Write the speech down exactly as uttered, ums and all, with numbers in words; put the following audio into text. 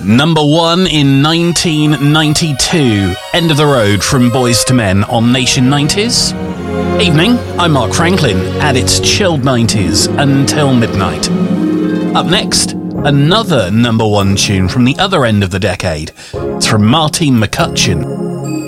Number one in nineteen ninety-two, End of the Road from Boyz two Men on Nation nineties. Evening, I'm Mark Franklin, and it's chilled nineties until midnight. Up next, another number one tune from the other end of the decade. It's from Martine McCutcheon.